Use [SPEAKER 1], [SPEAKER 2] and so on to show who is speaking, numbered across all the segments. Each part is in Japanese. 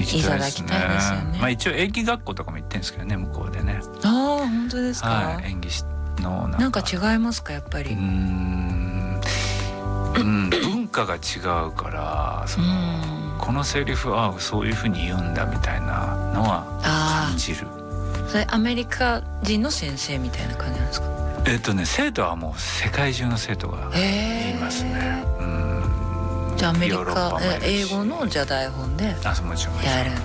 [SPEAKER 1] きたいですね。
[SPEAKER 2] いただきたいですよね。
[SPEAKER 1] まあ一応演技学校とかも行ってるんですけどね、向こうでね。
[SPEAKER 2] ああ本当ですか。
[SPEAKER 1] はい、演技の
[SPEAKER 2] なんか違いますかやっぱり。
[SPEAKER 1] 文化が違うからこのセリフそういう風に言うんだみたいなのは感じる。
[SPEAKER 2] それアメリカ人の先生みたいな感じなんですか。
[SPEAKER 1] 生徒はもう世界中の生徒がいますね。
[SPEAKER 2] じゃあアメリカ英語のじゃあ台本でやるんだ。
[SPEAKER 1] もちろん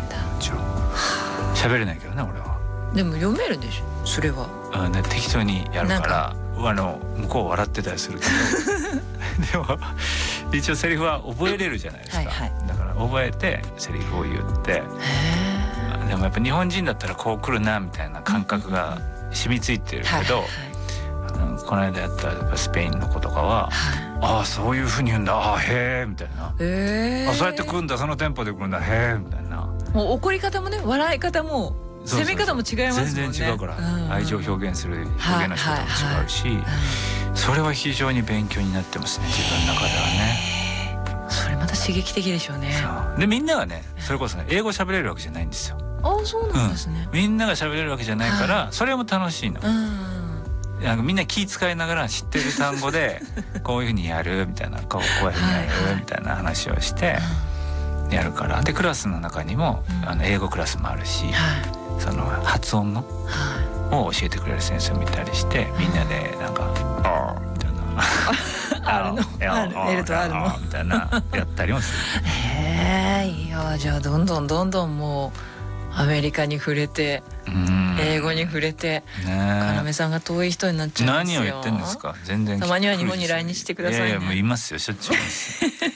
[SPEAKER 1] 喋れないけどね俺は。
[SPEAKER 2] でも読めるでしょそれは。
[SPEAKER 1] 適当にやるから向こう笑ってたりするけどでも一応セリフは覚えれるじゃないですか。だから覚えてセリフを言って。でもやっぱ日本人だったらこう来るなみたいな感覚が染みついてるけど、この間やったスペインの子とかは、そういう風に言うんだ、へえみたいな、そうやって来るんだ、そのテンポで来るんだ、へえみたいな。
[SPEAKER 2] もう怒り方もね、笑い方も攻め方も違いますもんね。
[SPEAKER 1] 全然違うから、愛情を表現する表現の仕方も違うし、それは非常に勉強になってますね、自分の中ではね。
[SPEAKER 2] それまた刺激的でしょうね。
[SPEAKER 1] でみんながね、それこそね、英語喋れるわけじゃないんですよ。
[SPEAKER 2] そうなんですね。
[SPEAKER 1] みんなが喋れるわけじゃないから、それも楽しいの。なんかみんな気遣いながら知ってる単語でこういうふうにやるみたいな、こういうふうにやるみたいな話をしてやるから。でクラスの中にも英語クラスもあるし、その発音のを教えてくれる先生もいたりして、みんなでなんかみたいな
[SPEAKER 2] L と R の
[SPEAKER 1] みたいなやったりもする。
[SPEAKER 2] いやじゃあどんどんもうアメリカに触れて、英語に触れて、要さんが遠い人になっちゃうんですよ。
[SPEAKER 1] 何を言ってんですか。全然
[SPEAKER 2] たまには日本に来日してくださいね。
[SPEAKER 1] いやもういますよ、しょっちゅういます